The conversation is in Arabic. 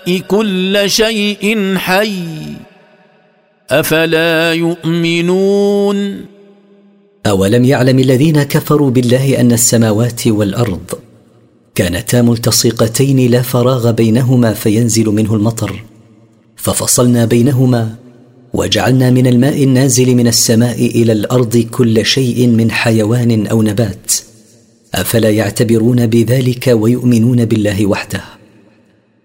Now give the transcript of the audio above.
كل شيء حي أفلا يؤمنون أولم يعلم الذين كفروا بالله أن السماوات والأرض كانتا ملتصقتين لا فراغ بينهما فينزل منه المطر ففصلنا بينهما وجعلنا من الماء النازل من السماء إلى الأرض كل شيء من حيوان أو نبات أفلا يعتبرون بذلك ويؤمنون بالله وحده